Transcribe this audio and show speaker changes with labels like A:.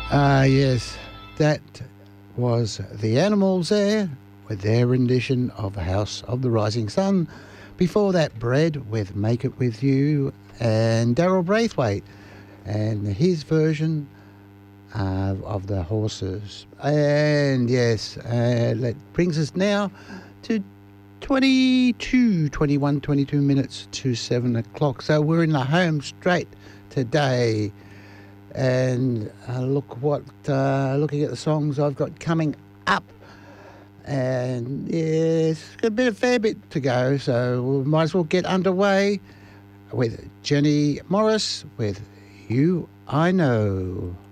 A: Yes, that was The Animals there with their rendition of House of the Rising Sun. Before that, Bread with Make It With You, and Daryl Braithwaite and his version of The Horses. And yes, that brings us now to 22 minutes to 7 o'clock. So we're in the home straight today. And looking at the songs I've got coming up, and yes, got a fair bit to go, so we might as well get underway with Jenny Morris with You I Know.